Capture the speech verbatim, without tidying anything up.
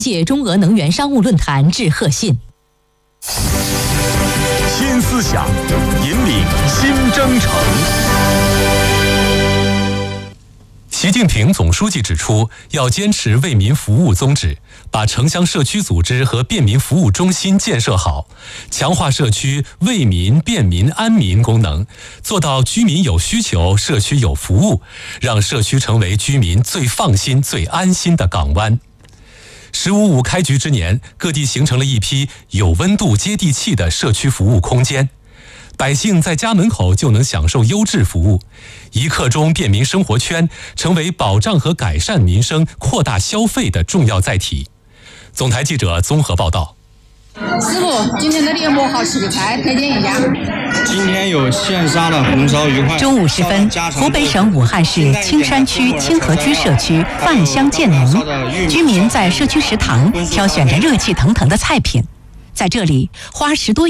届中俄能源商务论坛致贺信。 新思想引领新征程。 习近平总书记指出，要坚持为民服务宗旨，把城乡社区组织和便民服务中心建设好，强化社区为民、便民、安民功能，做到居民有需求，社区有服务，让社区成为居民最放心、最安心的港湾。十五五开局之年，各地形成了一批有温度、接地气的社区服务空间，百姓在家门口就能享受优质服务，一刻钟便民生活圈成为保障和改善民生、扩大消费的重要载体。总台记者综合报道。 师傅，今天的年磨好食材推荐一下。 今天有现杀的红烧鱼块。 中午时分，湖北省武汉市青山区清河居社区饭香渐浓，居民在社区食堂挑选着热气腾腾的菜品，在这里花十多